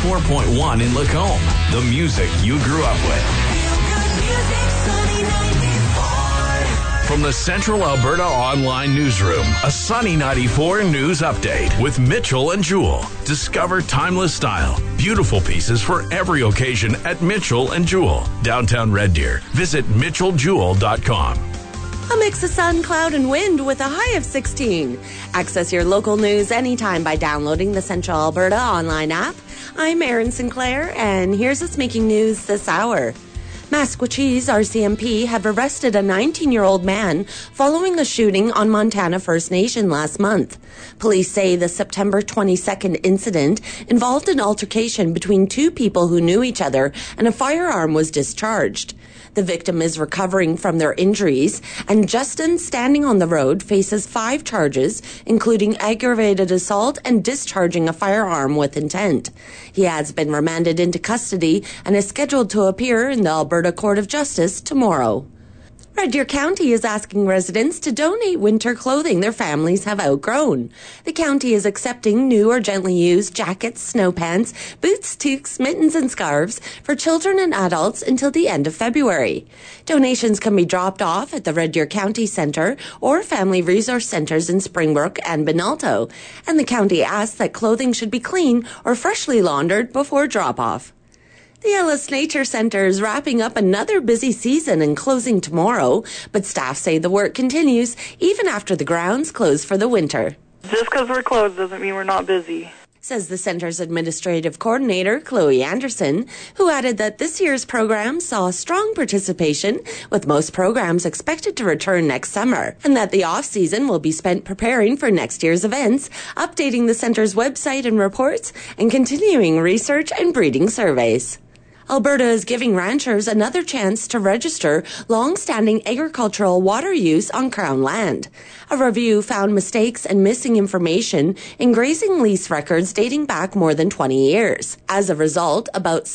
94.1 in Lacombe. The music you grew up with. From the Central Alberta Online Newsroom, a Sunny 94 news update with Mitchell and Jewell. Discover timeless style, beautiful pieces for every occasion at Mitchell and Jewell, downtown Red Deer. Visit mitchelljewell.com. A mix of sun, cloud, and wind with a high of 16. Access your local news anytime by downloading the Central Alberta Online app. I'm Erin Sinclair, and here's what's making news this hour. Maskwacis RCMP have arrested a 19-year-old man following a shooting on Montana First Nation last month. Police say the September 22nd incident involved an altercation between two people who knew each other and a firearm was discharged. The victim is recovering from their injuries, and Justin, standing on the road, faces 5 charges, including aggravated assault and discharging a firearm with intent. He has been remanded into custody and is scheduled to appear in the Alberta Court of Justice tomorrow. Red Deer County is asking residents to donate winter clothing their families have outgrown. The county is accepting new or gently used jackets, snow pants, boots, toques, mittens, and scarves for children and adults until the end of February. Donations can be dropped off at the Red Deer County Centre or Family Resource Centres in Springbrook and Benalto, and the county asks that clothing should be clean or freshly laundered before drop-off. The Ellis Nature Centre is wrapping up another busy season and closing tomorrow, but staff say the work continues even after the grounds close for the winter. Just because we're closed doesn't mean we're not busy, says the centre's administrative coordinator, Chloe Anderson, who added that this year's program saw strong participation, with most programs expected to return next summer, and that the off-season will be spent preparing for next year's events, updating the centre's website and reports, and continuing research and breeding surveys. Alberta is giving ranchers another chance to register long-standing agricultural water use on Crown land. A review found mistakes and missing information in grazing lease records dating back more than 20 years. As a result, about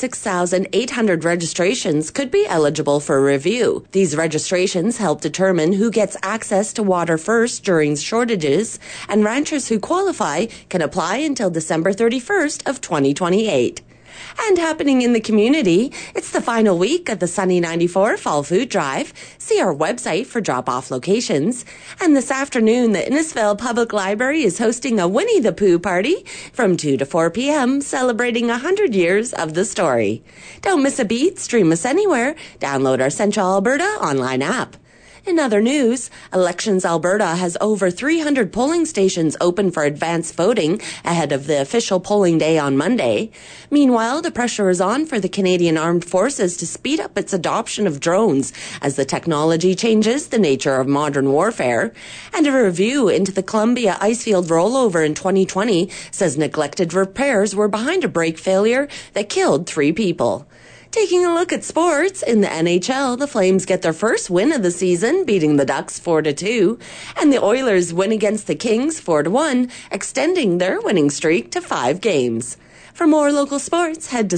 6,800 registrations could be eligible for review. These registrations help determine who gets access to water first during shortages, and ranchers who qualify can apply until December 31st of 2028. And happening in the community, it's the final week of the Sunny 94 Fall Food Drive. See our website for drop-off locations. And this afternoon, the Innisfail Public Library is hosting a Winnie the Pooh party from 2 to 4 p.m., celebrating 100 years of the story. Don't miss a beat. Stream us anywhere. Download our Central Alberta online app. In other news, Elections Alberta has over 300 polling stations open for advance voting ahead of the official polling day on Monday. Meanwhile, the pressure is on for the Canadian Armed Forces to speed up its adoption of drones as the technology changes the nature of modern warfare. And a review into the Columbia Icefield rollover in 2020 says neglected repairs were behind a brake failure that killed 3 people. Taking a look at sports, in the NHL, the Flames get their first win of the season, beating the Ducks 4-2, and the Oilers win against the Kings 4-1, extending their winning streak to 5 games. For more local sports, head to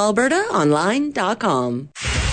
centralalbertaonline.com.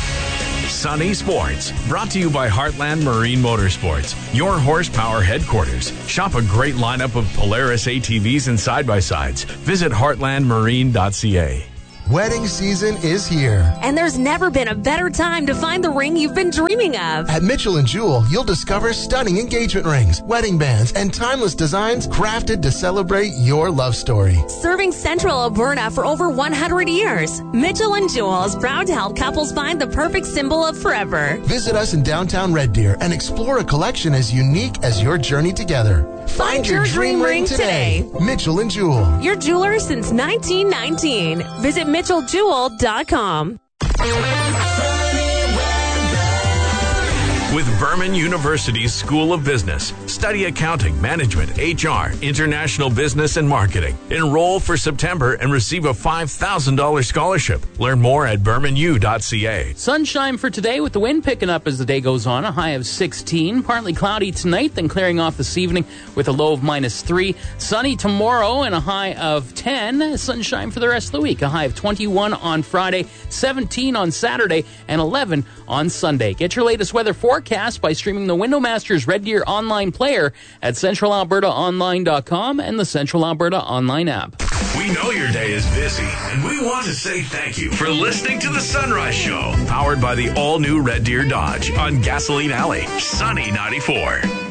Sunny Sports, brought to you by Heartland Marine Motorsports, your horsepower headquarters. Shop a great lineup of Polaris ATVs and side-by-sides. Visit heartlandmarine.ca. Wedding season is here. And there's never been a better time to find the ring you've been dreaming of. At Mitchell & Jewell, you'll discover stunning engagement rings, wedding bands, and timeless designs crafted to celebrate your love story. Serving Central Alberta for over 100 years, Mitchell & Jewell is proud to help couples find the perfect symbol of forever. Visit us in downtown Red Deer and explore a collection as unique as your journey together. Find your dream ring today. Mitchell & Jewell. Your jeweler since 1919. Visit mitchelljewell.com. With Vernon University's School of Business, study accounting, management, HR, international business, and marketing. Enroll for September and receive a $5,000 scholarship. Learn more at bermanu.ca. Sunshine for today with the wind picking up as the day goes on. A high of 16. Partly cloudy tonight, then clearing off this evening with a low of -3. Sunny tomorrow and a high of 10. Sunshine for the rest of the week. A high of 21 on Friday, 17 on Saturday, and 11 on Sunday. Get your latest weather forecast by streaming the Windowmasters Red Deer online player at centralalbertaonline.com and the Central Alberta online app. We know your day is busy, and we want to say thank you for listening to The Sunrise Show, powered by the all-new Red Deer Dodge on Gasoline Alley, Sunny 94.